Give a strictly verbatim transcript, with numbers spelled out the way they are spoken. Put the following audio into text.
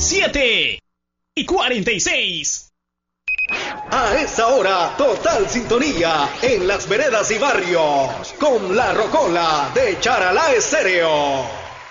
siete y cuarenta y seis. A esta hora, total sintonía en las veredas y barrios con La Rocola de Charalá Estéreo.